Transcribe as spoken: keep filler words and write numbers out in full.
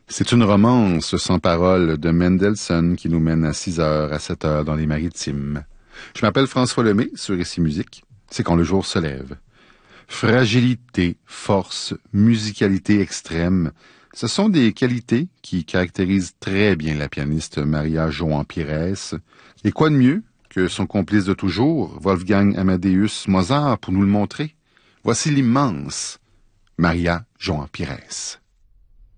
C'est une romance sans parole de Mendelssohn qui nous mène à six heures à sept heures dans les Maritimes. Je m'appelle François Lemay, sur Ici Musique. C'est quand le jour se lève. Fragilité, force, musicalité extrême, ce sont des qualités qui caractérisent très bien la pianiste Maria João Pires. Et quoi de mieux que son complice de toujours, Wolfgang Amadeus Mozart, pour nous le montrer? Voici l'immense Maria João Pires.